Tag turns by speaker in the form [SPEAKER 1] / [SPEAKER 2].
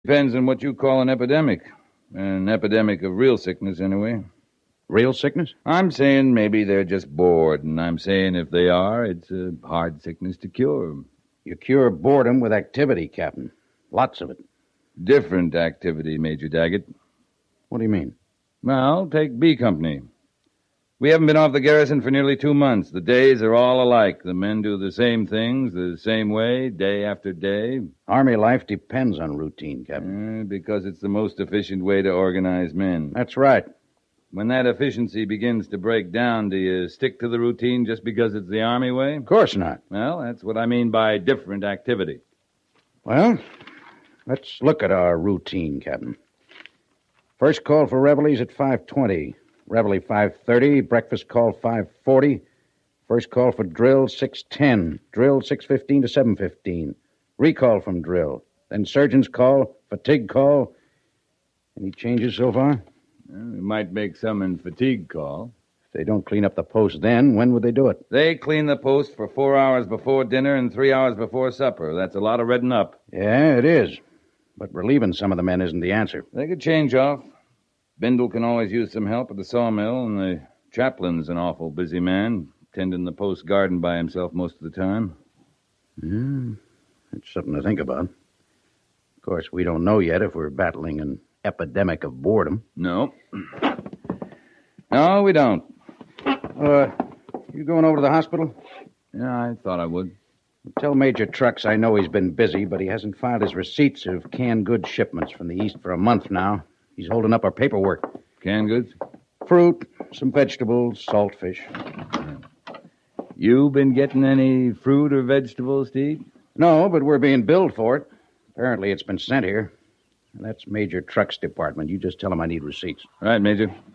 [SPEAKER 1] Depends on what you call an epidemic. An epidemic of real sickness, anyway.
[SPEAKER 2] Real sickness?
[SPEAKER 1] I'm saying maybe they're just bored, and I'm saying if they are, it's a hard sickness to cure.
[SPEAKER 2] You cure boredom with activity, Captain. Lots of it.
[SPEAKER 1] Different activity, Major Daggett.
[SPEAKER 2] What do you mean?
[SPEAKER 1] Well, take B Company. We haven't been off the garrison for nearly 2 months. The days are all alike. The men do the same things the same way, day after day.
[SPEAKER 2] Army life depends on routine, Captain.
[SPEAKER 1] Because it's the most efficient way to organize men.
[SPEAKER 2] That's right.
[SPEAKER 1] When that efficiency begins to break down, do you stick to the routine just because it's the Army way?
[SPEAKER 2] Of course not.
[SPEAKER 1] Well, that's what I mean by different activity.
[SPEAKER 2] Well, let's look at our routine, Captain. First call for reveille's at 5:20. Reveille 5:30. Breakfast call 5:40. First call for drill 6:10. Drill 6:15 to 7:15. Recall from drill. Then surgeon's call, fatigue call. Any changes so far?
[SPEAKER 1] We might make some in fatigue call.
[SPEAKER 2] If they don't clean up the post then, when would they do it?
[SPEAKER 1] They clean the post for 4 hours before dinner and 3 hours before supper. That's a lot of redding up.
[SPEAKER 2] Yeah, it is. But relieving some of the men isn't the answer.
[SPEAKER 1] They could change off. Bindle can always use some help at the sawmill, and the chaplain's an awful busy man, tending the post garden by himself most of the time.
[SPEAKER 2] That's something to think about. Of course, we don't know yet if we're battling an epidemic of boredom.
[SPEAKER 1] No. No, we don't.
[SPEAKER 2] You going over to the hospital?
[SPEAKER 1] Yeah, I thought I would.
[SPEAKER 2] Tell Major Trucks I know he's been busy, but he hasn't filed his receipts of canned goods shipments from the East for a month now. He's holding up our paperwork.
[SPEAKER 1] Canned goods?
[SPEAKER 2] Fruit, some vegetables, salt fish.
[SPEAKER 1] You been getting any fruit or vegetables to eat?
[SPEAKER 2] No, but we're being billed for it. Apparently it's been sent here. That's Major Trucks' department. You just tell him I need receipts.
[SPEAKER 1] Right, Major.